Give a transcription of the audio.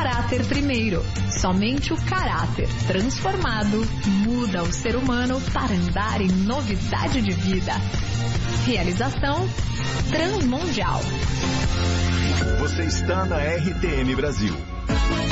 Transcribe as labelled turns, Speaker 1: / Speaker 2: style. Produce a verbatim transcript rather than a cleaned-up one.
Speaker 1: caráter primeiro. Somente o caráter transformado muda o ser humano para andar em novidade de vida. Realização Transmundial.
Speaker 2: Você está na R T M Brasil.